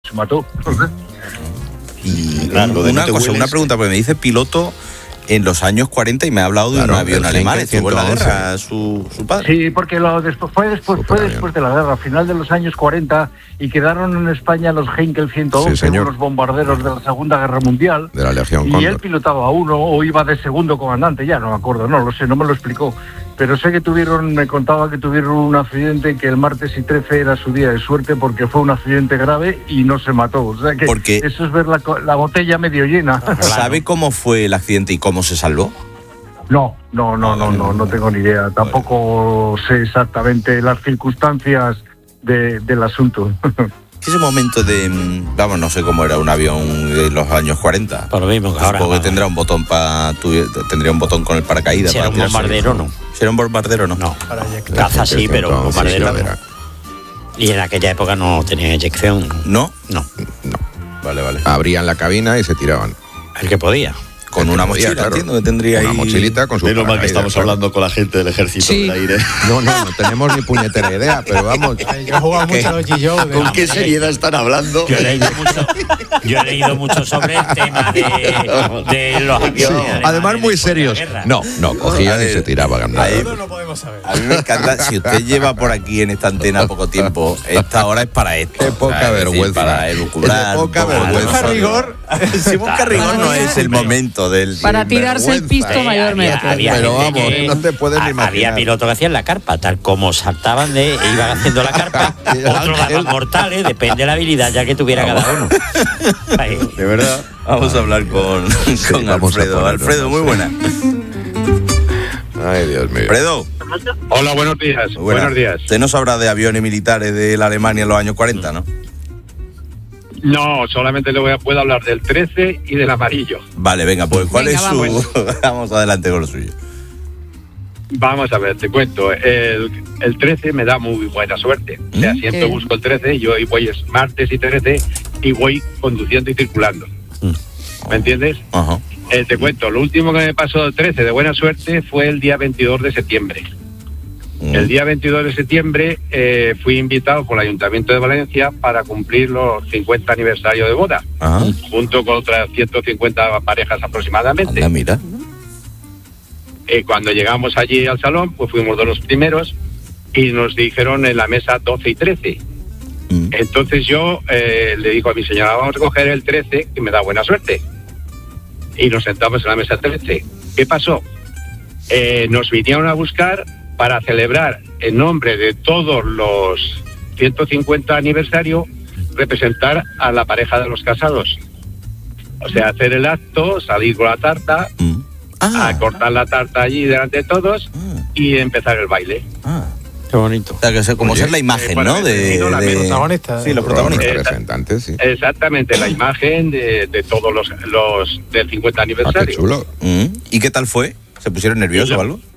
se mató. No sé. Y una pregunta, porque me dice piloto en los años 40 y me ha hablado de un avión alemán. ¿Estuvo en la guerra su padre? Sí, porque fue después de la guerra, a final de los años 40, y quedaron en España los Heinkel 111, unos bombarderos de la Segunda Guerra Mundial. De la Legión y Cóndor. él pilotaba uno, o iba de segundo comandante, ya no me acuerdo, no lo sé, no me lo explicó. Pero sé que me contaba que tuvieron un accidente, que el martes y 13 era su día de suerte, porque fue un accidente grave y no se mató. O sea que eso es ver la botella medio llena. ¿Sabe cómo fue el accidente y cómo se salvó? No tengo ni idea. Tampoco sé exactamente las circunstancias del asunto. Ese momento no sé cómo era un avión de los años 40. Por lo mismo que ahora. Supongo que tendrá un botón tendría un botón con el paracaídas. Si era un bombardero, no. Si era un bombardero, no. No. Caza sí, pero un bombardero no. Y en aquella época no tenía eyección. ¿No? No. Vale. Abrían la cabina y se tiraban. El que podía. Con una mochila, claro. Entiendo que tendría una ahí... mochilita con su Menos mal que estamos hablando con la gente del ejército del aire. No tenemos ni puñetera idea, pero vamos. Yo he jugado mucho a los G-Show. ¿Con qué seriedad están hablando? Yo he leído mucho sobre el tema de los aviones. Sí, además muy serios. No, cogían y se tiraban. No podemos saber. A mí me encanta, si usted lleva por aquí en esta antena poco tiempo, esta hora es para esto. Qué poca vergüenza. Para elucubrar. Qué poca vergüenza. Rigor. Si busca rigor no es el momento del... Para tirarse el pisto mayormente. Pero vamos, no te puedes ni imaginar. Había pilotos que hacían la carpa, tal como saltaban iban haciendo la carpa, otros daban mortales, depende de la habilidad ya que tuviera cada uno. De verdad. Vamos a hablar con Alfredo. Alfredo, muy buena. Ay, Dios mío. Alfredo. Hola, buenos días. Buenos días. Usted no sabrá de aviones militares de la Alemania en los años 40, ¿no? No, solamente puedo hablar del 13 y del amarillo. Vale, venga, pues ¿cuál es su...? Vamos adelante con lo suyo. Vamos a ver, te cuento. El 13 me da muy buena suerte. O sea, siempre busco el 13, yo hoy voy es martes y 13 y voy conduciendo y circulando. ¿Me entiendes? Ajá. Te cuento, lo último que me pasó el 13 de buena suerte fue el día 22 de septiembre. El día 22 de septiembre fui invitado por el Ayuntamiento de Valencia para cumplir los 50 aniversarios de boda, junto con otras 150 parejas aproximadamente. Anda, mira. Cuando llegamos allí al salón, pues fuimos de los primeros y nos dijeron en la mesa 12 y 13. Entonces yo le digo a mi señora, vamos a coger el 13, que me da buena suerte. Y nos sentamos en la mesa 13. ¿Qué pasó? Nos vinieron a buscar para celebrar en nombre de todos los 150 aniversario, representar a la pareja de los casados. O sea, hacer el acto, salir con la tarta, a cortar la tarta allí delante de todos y empezar el baile. Qué bonito. O sea, que como ser la imagen, ¿no? De los protagonistas. Sí, los protagonistas. Representantes, sí. Exactamente, la imagen de todos los del 50 aniversario. Qué chulo. ¿Y qué tal fue? ¿Se pusieron nerviosos o algo?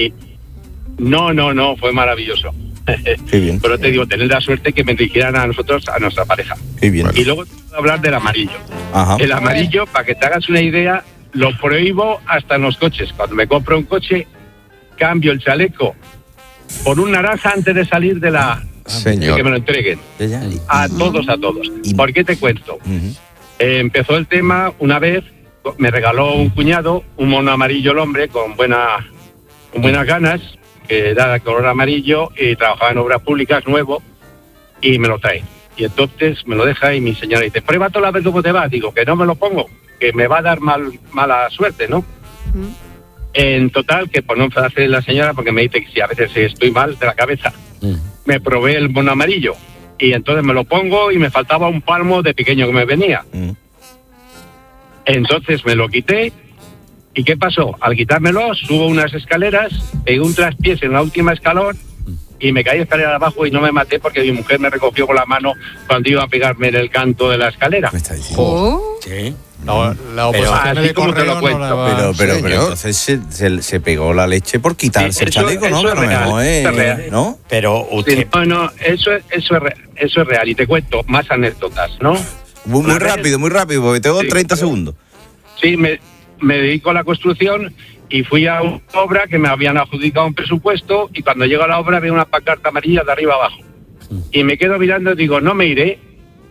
No, fue maravilloso. Qué bien. Pero te digo, tener la suerte que me dirigieran a nosotros, a nuestra pareja. Qué bien. Y luego te puedo hablar del amarillo. Ajá. El amarillo, para que te hagas una idea, lo prohíbo hasta en los coches. Cuando me compro un coche, cambio el chaleco por un naranja antes de salir de de que me lo entreguen. A todos. ¿Por qué te cuento? Empezó el tema una vez, me regaló un cuñado un mono amarillo el hombre con buenas ganas, que era de color amarillo y trabajaba en obras públicas, nuevo, y me lo trae. Y entonces me lo deja y mi señora dice, prueba toda la vez cómo te va. Digo, que no me lo pongo, que me va a dar mala suerte, ¿no? En total, que por no enfadarse la señora, porque me dice que si a veces estoy mal de la cabeza, me probé el mono amarillo y entonces me lo pongo y me faltaba un palmo de pequeño que me venía. Entonces me lo quité. ¿Y qué pasó? Al quitármelo, subo unas escaleras, pegué un traspiés en la última escalón y me caí escalera abajo y no me maté porque mi mujer me recogió con la mano cuando iba a pegarme en el canto de la escalera. ¿Me está diciendo? Sí. La oposición así como te lo cuento. Pero entonces se pegó la leche por quitarse el chaleco, ¿no? Eso es real, ¿no? Pero usted... Sí, no, eso es real. Y te cuento más anécdotas, ¿no? Muy rápido, porque tengo 30 segundos. Sí, me dedico a la construcción y fui a una obra que me habían adjudicado un presupuesto y cuando llego a la obra veo una pancarta amarilla de arriba abajo. Y me quedo mirando y digo, no me iré.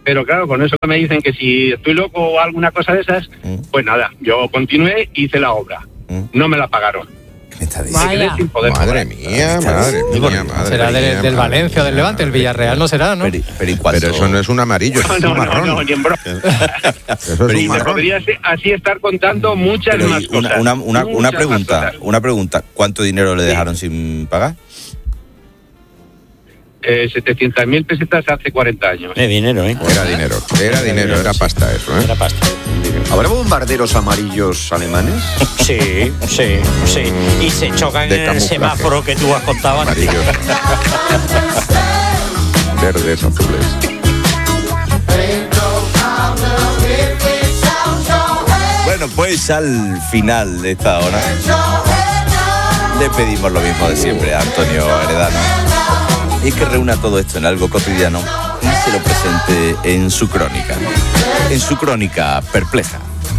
Pero claro, con eso que me dicen que si estoy loco o alguna cosa de esas, pues nada, yo continué, hice la obra. No me la pagaron. Vaya. Madre mía. Será del Valencia o del Levante, el Villarreal no será, ¿no? Pero eso no es un amarillo, es un marrón. No, ni en broma. Eso es un marrón. Podría así estar contando muchas más cosas. Una pregunta. ¿Cuánto dinero le dejaron sin pagar? 700.000 pesetas hace 40 años. Dinero, ¿eh? Era dinero, era pasta eso, ¿eh? Era pasta. ¿Habrá bombarderos amarillos alemanes? Sí. Y se chocan en el semáforo que tú has contado antes. Amarillos. Verdes, azules. Bueno, pues al final de esta hora le pedimos lo mismo de siempre a Antonio Heredano. Y que reúna todo esto en algo cotidiano y se lo presente en su crónica. En su crónica perpleja.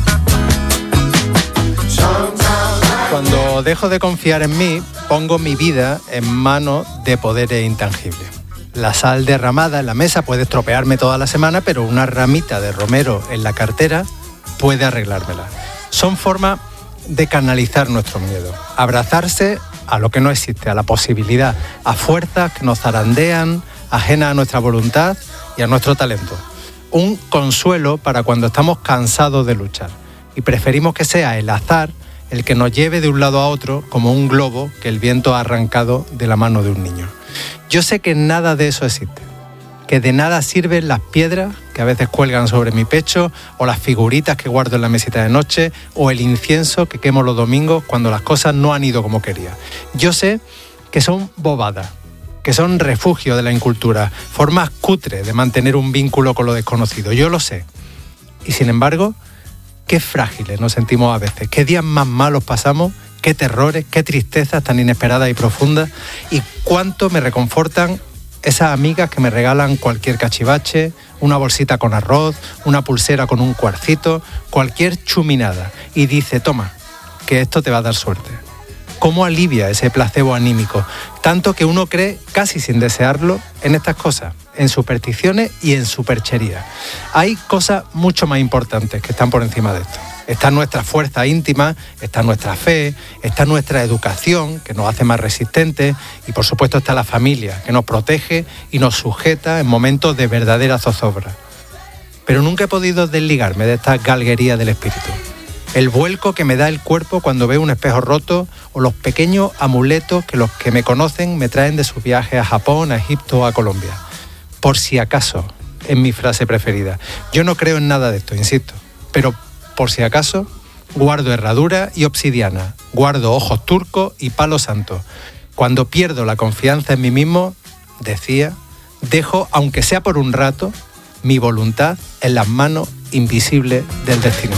Cuando dejo de confiar en mí, pongo mi vida en manos de poderes intangibles. La sal derramada en la mesa puede estropearme toda la semana, pero una ramita de romero en la cartera puede arreglármela. Son formas de canalizar nuestro miedo. Abrazarse a lo que no existe, a la posibilidad, a fuerzas que nos zarandean, ajenas a nuestra voluntad y a nuestro talento. Un consuelo para cuando estamos cansados de luchar y preferimos que sea el azar el que nos lleve de un lado a otro como un globo que el viento ha arrancado de la mano de un niño. Yo sé que nada de eso existe, que de nada sirven las piedras que a veces cuelgan sobre mi pecho, o las figuritas que guardo en la mesita de noche, o el incienso que quemo los domingos cuando las cosas no han ido como quería. Yo sé que son bobadas, que son refugio de la incultura, formas cutres de mantener un vínculo con lo desconocido. Yo lo sé. Y sin embargo, qué frágiles nos sentimos a veces, qué días más malos pasamos, qué terrores, qué tristezas tan inesperadas y profundas, y cuánto me reconfortan esas amigas que me regalan cualquier cachivache, una bolsita con arroz, una pulsera con un cuarcito, cualquier chuminada, y dice, toma, que esto te va a dar suerte. ¿Cómo alivia ese placebo anímico? Tanto que uno cree, casi sin desearlo, en estas cosas, en supersticiones y en superchería. Hay cosas mucho más importantes que están por encima de esto. Está nuestra fuerza íntima, está nuestra fe, está nuestra educación, que nos hace más resistentes, y por supuesto está la familia, que nos protege y nos sujeta en momentos de verdadera zozobra. Pero nunca he podido desligarme de esta galguería del espíritu. El vuelco que me da el cuerpo cuando veo un espejo roto, o los pequeños amuletos que los que me conocen me traen de sus viajes a Japón, a Egipto o a Colombia. Por si acaso, es mi frase preferida. Yo no creo en nada de esto, insisto, pero por si acaso, guardo herradura y obsidiana, guardo ojos turcos y palo santo. Cuando pierdo la confianza en mí mismo, decía, dejo, aunque sea por un rato, mi voluntad en las manos invisibles del destino.